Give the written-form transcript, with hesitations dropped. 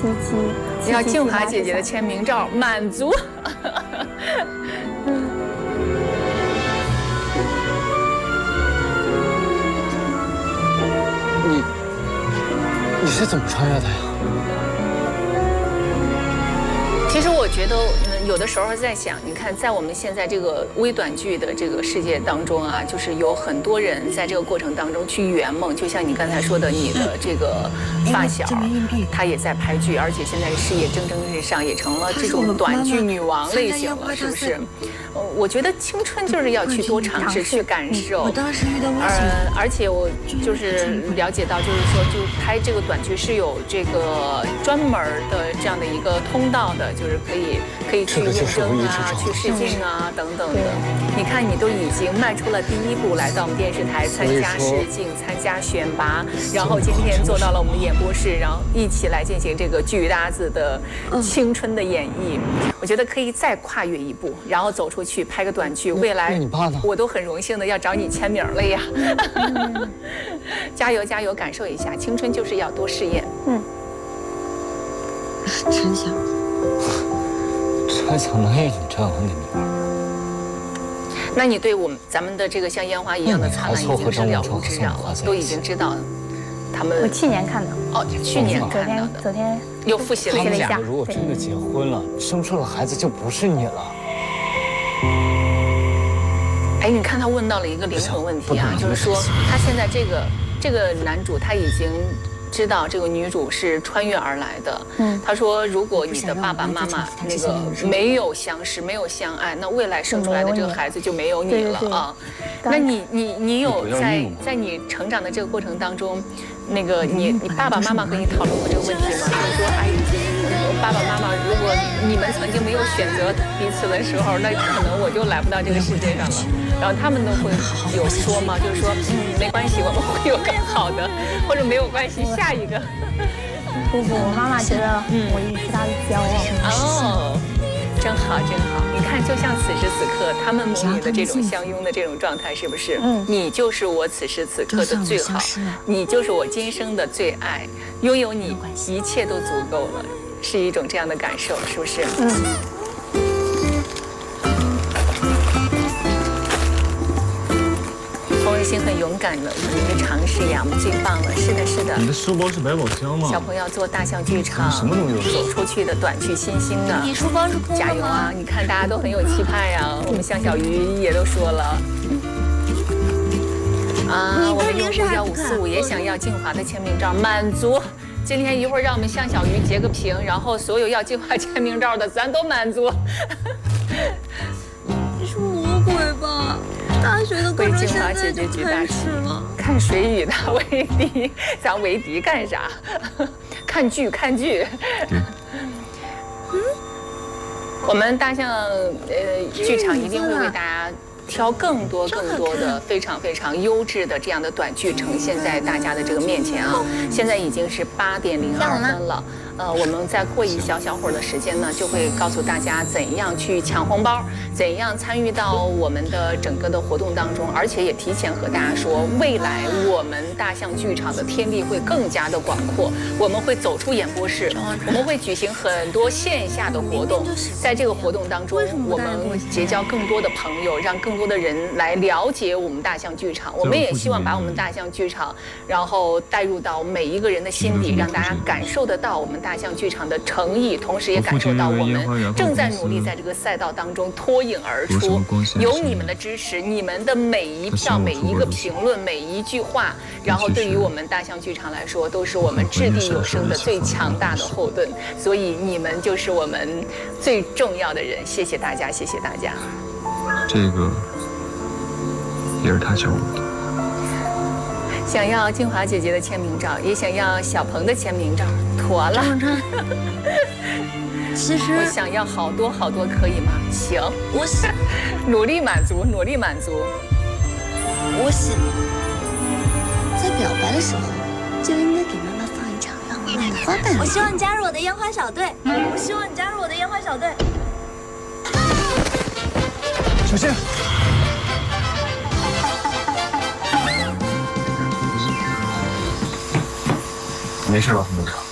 七，要静华姐姐的签名照，满足。 你是怎么穿越的呀？ 其实我觉得，有的时候在想，你看，在我们现在这个微短剧的这个世界当中啊，就是有很多人在这个过程当中去圆梦，就像你刚才说的，你的这个发小，她也在拍剧，而且现在事业蒸蒸日上，也成了这种短剧女王类型了，是不是？我觉得青春就是要去多尝试，去感受。而且我就是了解到，就是说，就拍这个短剧是有这个专门的这样的一个通道的，就是可以去应征啊，去试镜啊等等的。你看，你都已经迈出了第一步，来到我们电视台参加试镜、参加选拔，然后今天坐到了我们的演播室，然后一起来进行这个剧搭子的青春的演绎。我觉得可以再跨越一步，然后走出去拍个短剧。未来我都很荣幸的要找你签名了呀！加油加油，感受一下，青春就是要多试验。 真想能有你这样的女儿。 那你对咱们的这个像烟花一样的灿烂已经是了如指掌了，都已经知道他们。 我去年看的。 哦，去年看到的。 昨天又复习了一下。 如果真的结婚了，生出了孩子就不是你了。 哎，你看他问到了一个灵魂问题啊，就是说他现在这个男主他已经知道这个女主是穿越而来的。他说如果你的爸爸妈妈那个没有相识，没有相爱，那未来生出来的这个孩子就没有你了啊。那你有在你成长的这个过程当中，那个你爸爸妈妈跟你讨论过这个问题吗？就是说，哎，爸爸妈妈，如果你们曾经没有选择彼此的时候，那可能我就来不到这个世界上了。然后他们都会有说吗？就是说，没关系，我们会有更好的，或者没有关系，下一个。 不，我妈妈觉得我一直是她的骄傲。 哦，真好真好。你看，就像此时此刻他们母女的这种相拥的这种状态，是不是？你就是我此时此刻的最好，你就是我今生的最爱，拥有你一切都足够了，是一种这样的感受，是不是？冯日欣很勇敢的一个尝试呀，我们最棒了，是的，是的。 你的书包是百宝箱吗？ 小朋友做大象剧场， 什么东西走出去的短剧新星呢？ 你书包是空的吗？ 加油啊！你看大家都很有气派呀，我们向小鱼也都说了。啊，我们用51545也想要静华的签名照，满足。今天一会儿让我们向小鱼截个屏，然后所有要静华签名照的咱都满足。 你是魔鬼吧？大学的课程现在就开始了。 看谁与他为敌，咱为敌干啥？看剧看剧。我们大象剧场一定会为大家挑更多的非常非常优质的这样的短剧呈现在大家的这个面前啊！现在已经是8点02分了。我们再过一小会儿的时间呢，就会告诉大家怎样去抢红包，怎样参与到我们的整个的活动当中，而且也提前和大家说，未来我们大象剧场的天地会更加的广阔，我们会走出演播室，我们会举行很多线下的活动，在这个活动当中，我们结交更多的朋友，让更多的人来了解我们大象剧场。我们也希望把我们大象剧场，然后带入到每一个人的心底，让大家感受得到我们大象剧场的诚意，同时也感受到我们正在努力在这个赛道当中脱颖而出。有你们的支持，你们的每一票、每一个评论、每一句话，然后对于我们大象剧场来说，都是我们掷地有声的最强大的后盾。所以你们就是我们最重要的人。谢谢大家，谢谢大家。 这个也是他教我的。 想要静华姐姐的签名照，也想要小鹏的签名照，妥了。 其实我想要好多可以吗？行， 我想努力满足，努力满足。 我想在表白的时候就应该给妈妈放一场浪漫的花瓣。我希望你加入我的烟花小队。我希望你加入我的烟花小队。 小心！ 没事吧，董事长？